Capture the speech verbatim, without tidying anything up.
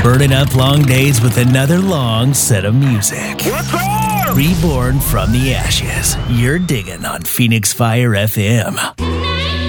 burning up long days with another long set of music. What's up? Reborn from the ashes. You're digging on Phoenix Fire F M.